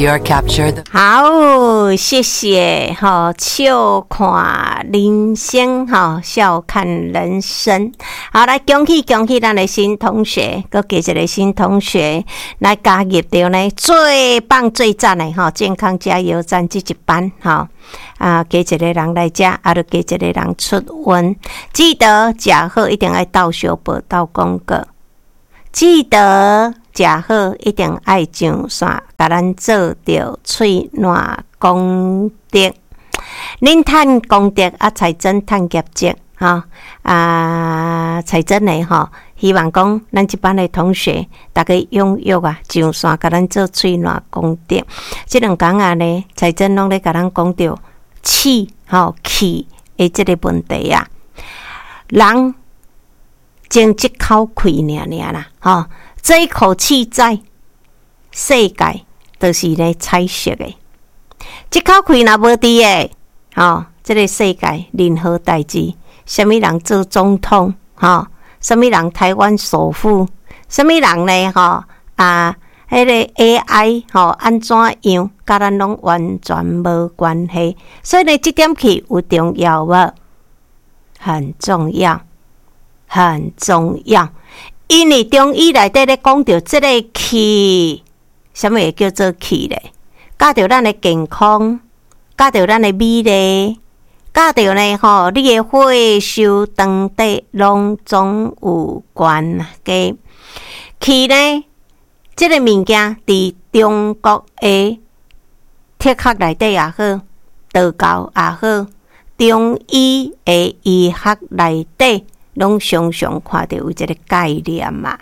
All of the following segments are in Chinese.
Your capture the 好，谢谢哈，笑看人生哈，笑看人生。好，来恭喜恭喜咱的新同学，佮加一个新同学来加入到呢最棒最赞的哈健康加油站这一班哈啊，加一个人来遮，啊，就加一个人出温。记得食好一定要倒相报倒广告，记得。食好一定爱上线，甲咱做着喙烂功德。恁趁功德啊，财真趁业绩哈啊！财真的吼，希望讲咱这班的同学大家踊跃啊，上线甲咱做喙烂功德。这两天啊呢，财真拢咧甲咱讲着气气的这个问题啊，人争一口气尔啦，吼。这一口气在世界都是咧彩色的，这口气若无伫诶，这个世界任何代志，什么人做总统，什么人台湾首富，什么人呢？迄个 AI 安怎样，甲咱拢完全无关系。所以呢，这点气有重要无？很重要，很重要。因为中医内底咧讲到这个气，什么会叫做气咧？甲着咱的健康，甲着咱的美丽，甲着呢你的血寿长短，拢总有关系。气呢，这个物件伫中国的铁学内底也好，道教也好，中医的医学内底。拢常常看到有这个概念嘛，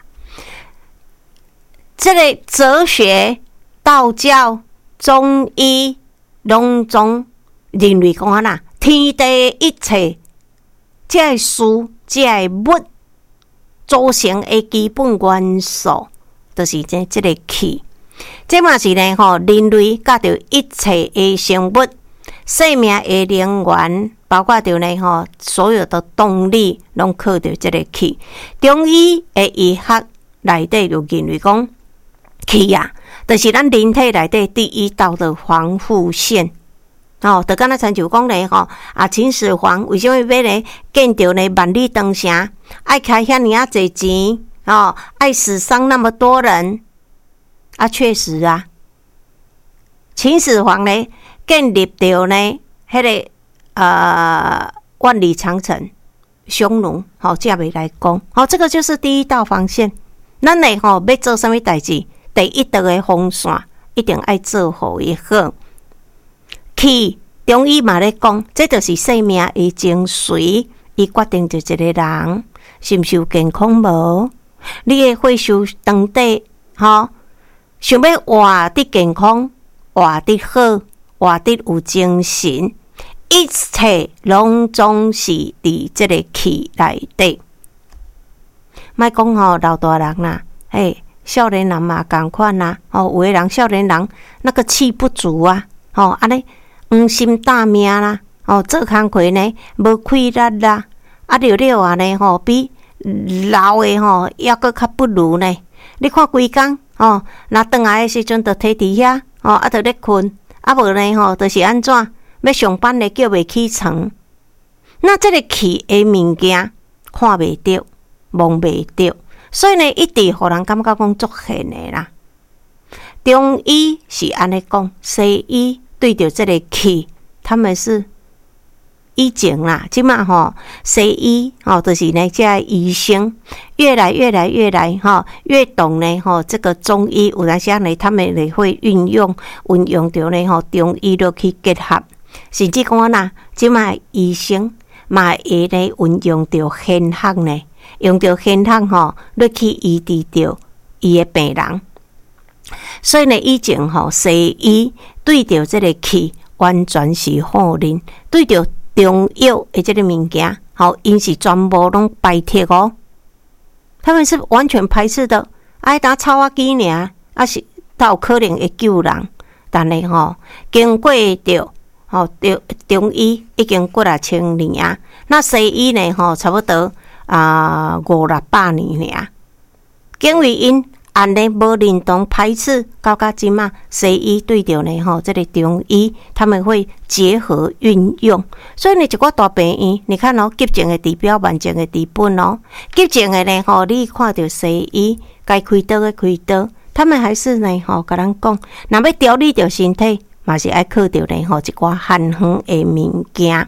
这个哲学、道教、中医拢总认为讲啦，天地一切，这事、这物组成的基本元素，就是这个气。这嘛是呢人类甲着一切的生物、生命的能源。包括着呢所有的动力拢靠着这个气。中医的医学内底就认为讲，气啊，就是咱人体内底第一道的防护线。就敢若亲像讲呢秦始皇为什么要呢建造呢万里长城，爱开遐尔啊侪钱爱死伤那么多人啊？确实啊，秦始皇呢建立着呢迄个。万里长城，匈奴这样来讲，这个就是第一道防线。咱呢要做什么代志，第一道的防线一定要做好伊好。气中医嘛咧讲，这就是生命的精髓，伊决定着一个人是毋是有健康无？你的血寿长短，想要活得健康，活得好，活得有精神。一切拢总是伫这个气内底，莫讲老大人啦，少年人嘛同款啦，有的人少年人那个气不足啊，安尼黄心大命啦，做工课呢无气力啦，了啊呢比老的还阁较不如呢。你看规工若转来的时阵，就摕伫遐就咧困，无呢就是安怎？要上班的叫袂起床，那这个气的物件看袂到、摸袂到，所以呢，一直互人感觉讲足现的啦。中医是安尼讲，西医对着这个气，他们是以前啦，即马西医就是呢，这医生越来越懂呢这个中医，有当时呢，他们也会运用着呢中医落去结合。甚至讲啦，即卖医生嘛会呢运用着现象呢，用着现象落去医治着伊的病人。所以呢，以前西医对着这个气完全是好认，对着中药的这个物件，因是全部拢排斥哦。他们是完全排斥的，打草仔机尔，是才有可能会救人。但是经过着。中医已经几啊千年啊，那西医呢？差不多500-600年尔。因为因安尼无认同排斥，到即嘛，西医对着呢这个中医，他们会结合运用。所以呢，一个大病院，你看急症的治标，慢症的治本急症的呢你看到西医，该开刀的开刀，他们还是呢甲咱讲，若要调理着身体，嘛是爱靠着呢一寡含黄的物件。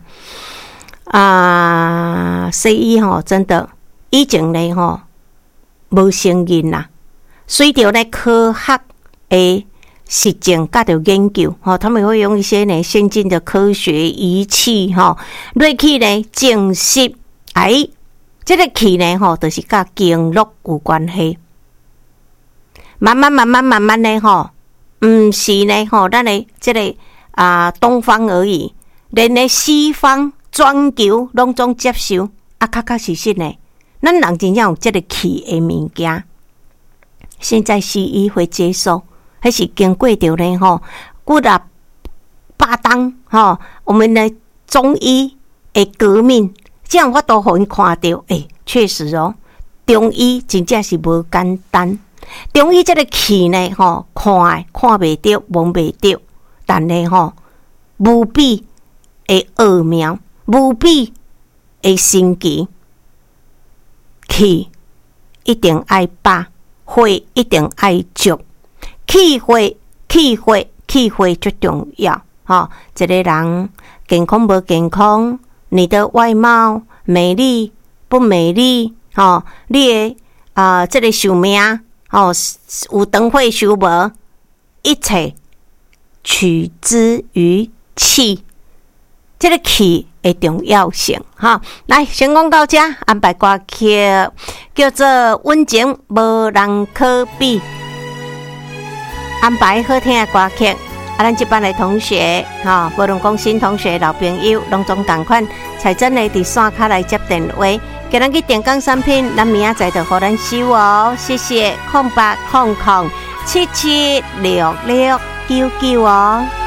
西医真的以前呢无承认啦。随着呢科学的实证甲着研究他们会用一些呢先进的科学仪器来去呢证实这个气呢就是甲经络有关系。慢慢呢毋是呢咱的这个东方而已，连呢西方全球拢总接受确实呢，咱人真正有这个气的物件。现在西医会接受，还是经过着呢几啊百当我们的中医的革命，这样我都互因看到，确实中医真正是无简单。中医这个气呢看袂到，摸袂到，但呢无比的奥妙，无比的神奇。气一定爱把。火一定爱足，气火最重要一个人健康无健康，你的外貌美丽不美丽你的这个寿命有长岁寿无，一切取之于气，这个气的重要性来，先讲到这，安排歌曲叫做《温情无人可比》，安排好听的歌曲。咱这班的同学无论讲新同学、老朋友，拢总同款。彩珍的伫线卡来接电话，今日去电工产品，咱明仔载就互咱收谢谢，0800776699